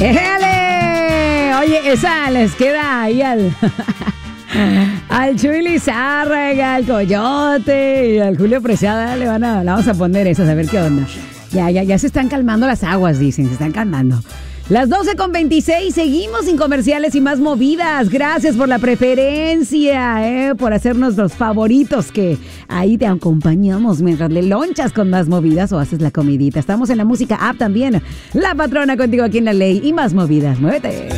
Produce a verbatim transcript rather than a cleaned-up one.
¡Éjale! Oye, esa les queda ahí al... al Chuy Lizárraga, al Coyote y al Julio Preciado. Le van a, le vamos a poner esas, a ver qué onda. Ya, ya, ya se están calmando las aguas, dicen, se están calmando. Las doce con veintiséis, seguimos sin comerciales y más movidas. Gracias por la preferencia, eh, por hacernos los favoritos, que ahí te acompañamos mientras le lonchas con más movidas o haces la comidita. Estamos en la música app también. La Patrona contigo aquí en La Ley y más movidas. Muévete.